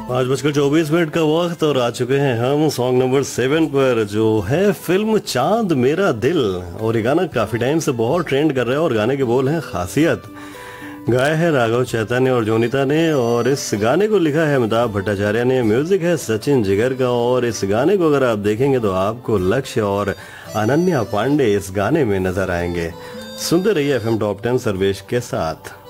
5:24 का वक्त और आ चुके हैं हम सॉन्ग नंबर 7 पर, जो है फिल्म चांद मेरा दिल। और ये गाना काफी टाइम से बहुत ट्रेंड कर रहा है और गाने के बोल हैं खासियत। गाया है राघव चैतन्य और जोनिता ने, और इस गाने को लिखा है अमिताभ भट्टाचार्य ने, म्यूजिक है सचिन जिगर का। और इस गाने को अगर आप देखेंगे तो आपको लक्ष्य और अनन्या पांडे इस गाने में नजर आएंगे। सुनते रहिए FM टॉप 10 सर्वेश के साथ।